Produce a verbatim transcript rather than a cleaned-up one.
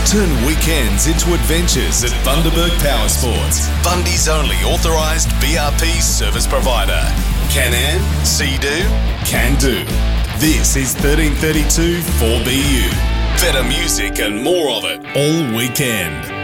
Turn weekends into adventures at Bundaberg Power Sports, Bundy's only authorised B R P service provider. Can-Am, See-Do, Can-Do. This is thirteen thirty-two four B U. Better music and more of it all weekend.